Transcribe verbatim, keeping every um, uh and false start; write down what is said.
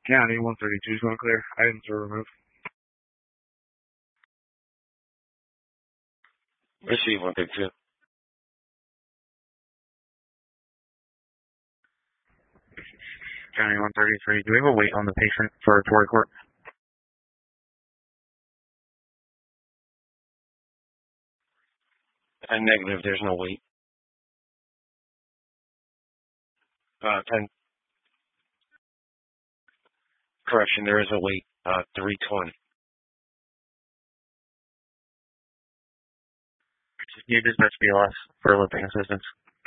County one thirty-two is going clear. Items are removed. Receive one thirty-two. County one thirty-three. Do we have a wait on the patient for a Tory Court? Uh, negative, there's no wait. Uh, ten. Correction, there is a wait. Uh, three twenty. Need dispatch B L S for lifting assistance.